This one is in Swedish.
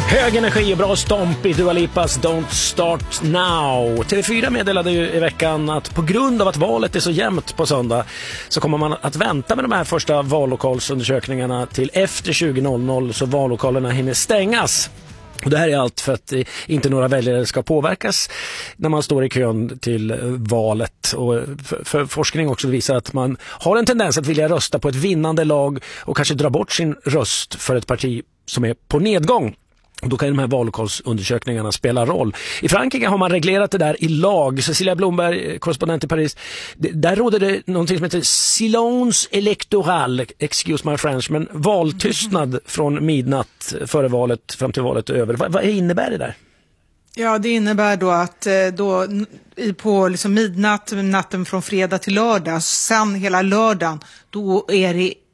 Hög energi och bra stomp i Dua Lipas Don't Start Now. TV4 meddelade ju i veckan att på grund av att valet är så jämnt på söndag så kommer man att vänta med de här första vallokalsundersökningarna till efter 20.00 så vallokalerna hinner stängas. Och det här är allt för att inte några väljare ska påverkas när man står i kön till valet. Och för forskning också visar att man har en tendens att vilja rösta på ett vinnande lag och kanske dra bort sin röst för ett parti som är på nedgång. Och då kan de här vallokalsundersökningarna spela roll. I Frankrike har man reglerat det där i lag. Cecilia Blomberg, korrespondent i Paris. Där råder det någonting som heter silence électoral, excuse my French, men valtystnad från midnatt före valet fram till valet är över. Vad innebär det där? Ja, det innebär då att på liksom midnatt, natten från fredag till lördag, sen hela lördagen, då är det